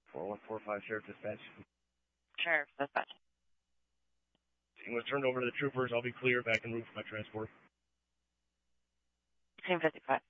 4145 Sheriff Dispatch. Sheriff Dispatch. Scene was turned over to the troopers. I'll be clear. Back en route for my transport. Team 55.